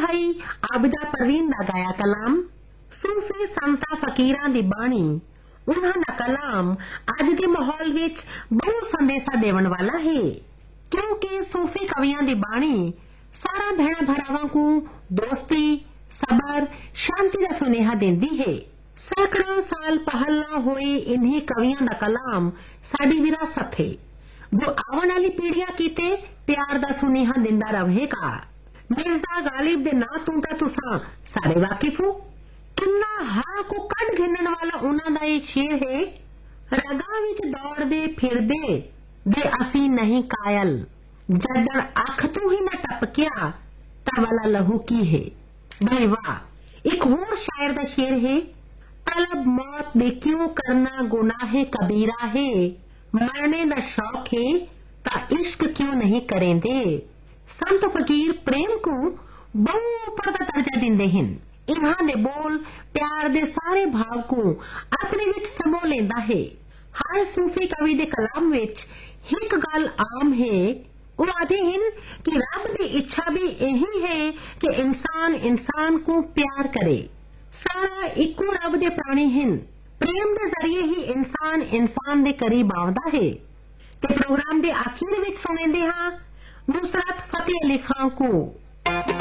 भाई आबिदा परवीन दा गाया कलाम सूफी संता फकीरां दी बाणी उन्हां दा कलाम अज दे माहौल विच बहुत संदेशा देवन वाला है क्योंकि सूफी कवियां दी बाणी सारा भैणा भरावां को दोस्ती सबर शांति दा सुनेहा देंदी है। सैकड़ों साल पहला हुए इन्हीं कवियां दा कलाम साडी विरासत है जो आवन वाली पीढ़ियां कीते प्यार दा सुनेहा दिंदा रहेगा। मिर्जा गालिब दे ना तू ता तुसा सारे वाकिफ हो किन्ना हा को कड घिनण वाला उन्हां दा ये शेर है रगा विच दौड़दे फिरदे दे असी नहीं कायल जदन अख तू ही ना टपकिया ता वाला लहू की है। भाई वाह। एक होर शायर दा शेर है तलब मौत दे क्यों करना गुनाह कबीरा है मरने दा शौक है ता इश्क क्यों नहीं करेंदे। संत फकीर प्रेम को बहु ऊपर का दर्जा दिंदे हन। इन्हां दे बोल प्यार दे सारे भाव को अपने विच समो लेंदा है। हर सूफी कवि दे कलाम विच एक गल आम है वो आदे हन कि रब दी इच्छा भी यही है कि इंसान इंसान को प्यार करे। सारा इको रब दे प्राणी हन प्रेम दे जरिए ही इंसान इंसान दे करीब आउंदा है। ते प्रोग्राम दे आखिर विच सुनेंदे हां नुसरत फतेह अली खान को।